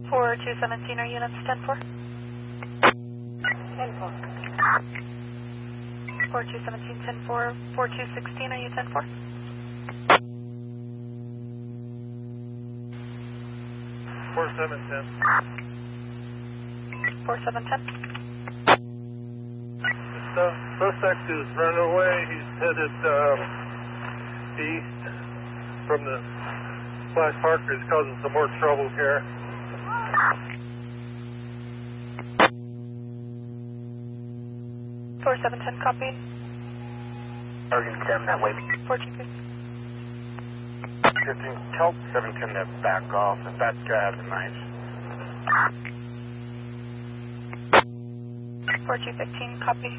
4217, are units 10-4? 10-4. 4217, 10-4. 4216, are you 10-4? 4710. 4710. The suspect is running away. He's headed east from the Flash Parker. He's causing some more trouble here. Four 710, copy. Target 10 that way. 42. 15, tell 710 to back off. If that guy's nice. 4215, copy.